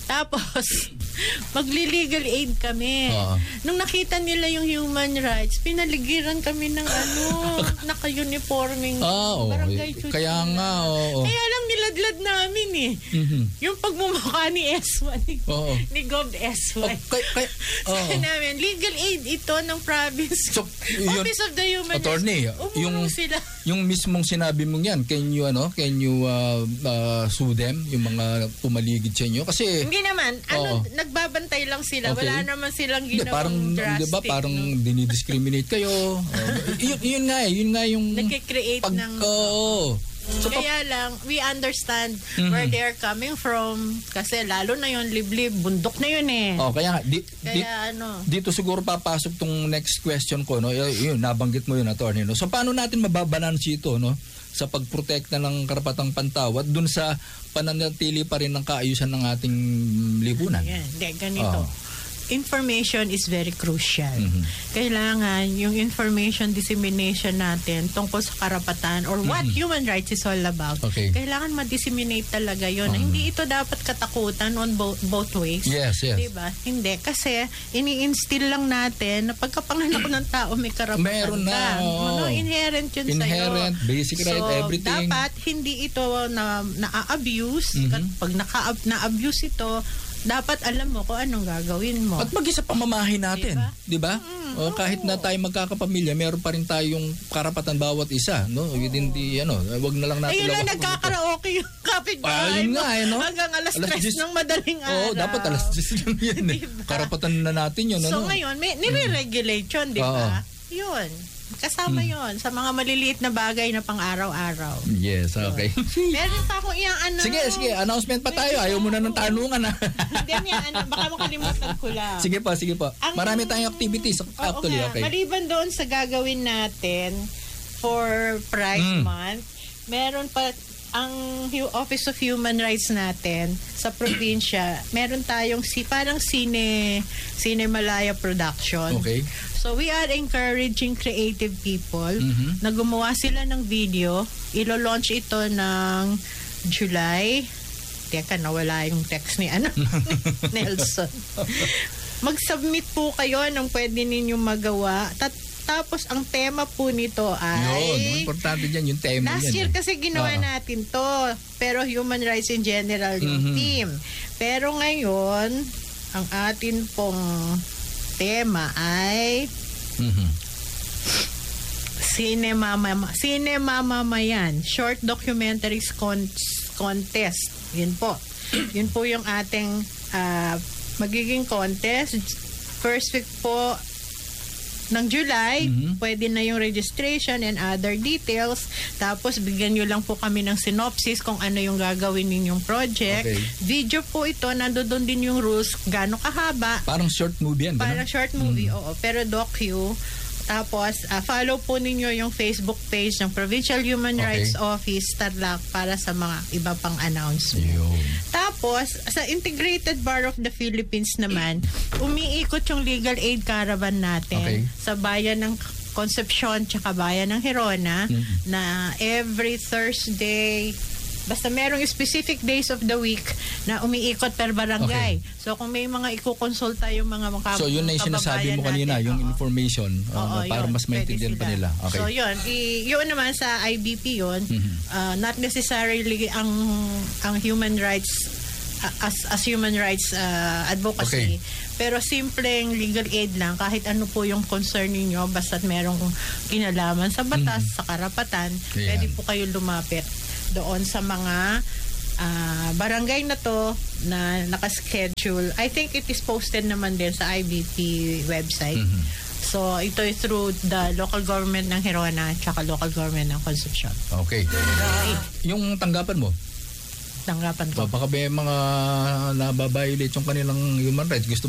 Tapos, magli-legal aid kami. Nung nakita nila yung human rights, pinaligiran kami ng naka-uniforming barangay chuchula. Kaya nga, Kaya lang niladlad namin eh. Yung pagmumukha ni S1, ni Gov S1. Sabi namin, legal aid ito ng province. So, Office of the Human Attorney, Rights. yung mismong sinabi mong yan, can you sue them, yung mga pumaligid sa inyo? Kasi hindi naman, nagbabantay lang sila. Okay. Wala naman silang ginawang drastic. Diba, parang dinidiscriminate kayo. Yun nga yung nagkikreate ng... So, kaya lang, we understand where they're coming from. Kasi lalo na yun, liblib, bundok na yun eh. Kaya nga, dito siguro papasok tong next question ko, no? Yun, nabanggit mo yun, attorney, no? So, paano natin mababalanse ito, no? Sa pagprotekta ng karapatang pantawat dun sa pananatili pa rin ng kaayusan ng ating lipunan? Ganito. Information is very crucial. Kailangan yung information dissemination natin tungkol sa karapatan or what human rights is all about. Kailangan ma-disseminate talaga yun. Hindi ito dapat katakutan on both ways. Yes. Diba? Hindi. Kasi ini-instill lang natin na pagkapanganak ng tao may karapatan meron na. Inherent yun sa'yo. Inherent, basic right, everything. Dapat hindi ito na-abuse. Pag na-abuse ito, dapat alam mo kung anong gagawin mo. At mag-isa pamamahay natin, di ba? Kahit na tayo magkakapamilya, meron pa rin tayong karapatan bawat isa, no? Within the wag na lang natin. Ayun lang nagkakaraoke yung kapitbahay mo. Hanggang alas 3 ng madaling araw. Dapat alas 10 lang yan eh. Karapatan na natin yun. So ngayon, nire-regulate yun, di ba? Yun. Kasama yon sa mga maliliit na bagay na pang-araw-araw. Yes, okay. Meron pa akong Sige, announcement pa tayo. Ayaw mo na ng tanungan. Hindi, baka makalimutan ko lang. Sige po. Marami tayong activities actually. Okay. Maliban doon sa gagawin natin for Pride Month, meron pa ang Office of Human Rights natin sa probinsya, meron tayong parang Cinemalaya production. Okay. So we are encouraging creative people na gumawa sila ng video. Ilo-launch ito ng July. Teka, nawala yung text ni Nelson. Mag-submit po kayo ng pwede ninyong magawa. Tapos, ang tema po nito ay... importante dyan yung tema. Last year kasi ginawa natin to. Pero human rights in general yung team. Pero ngayon, ang atin pong tema ay... Sinemamamayan. Short Documentaries Contest. Yun po. Yun po yung ating magiging contest. First week po ng July, pwede na yung registration and other details. Tapos, bigyan nyo lang po kami ng synopsis kung ano yung gagawin ninyong project. Video po ito, nandoon din yung rules, gaano kahaba. Parang short movie yan. Parang short movie, oo. Pero docu. Tapos, follow po ninyo yung Facebook page ng Provincial Human Rights Office, Tarlac, para sa mga iba pang announcement. Tapos, sa Integrated Bar of the Philippines naman, umiikot yung legal aid caravan natin sa bayan ng Concepcion tsaka bayan ng Hirona na every Thursday, basta merong specific days of the week na umiikot per barangay. So, kung may mga ikukonsulta yung mga So, yun na yung sinasabi mo kanina, natin, yung information para mas maintindihan pa nila. Okay. So, yun naman sa IBP yun, not necessarily ang human rights as human rights advocacy. Pero simpleng legal aid lang, kahit ano po yung concern ninyo, basta't merong kinalaman sa batas, sa karapatan, pwede po kayo lumapit doon sa mga barangay na to na nakaschedule. I think it is posted naman din sa IBP website. So, ito is through the local government ng Hirona at local government ng Concepcion. Okay. Yung tanggapan mo? Tanggapan ko. Baka may mga nababiolate yung kanilang human rights. Gusto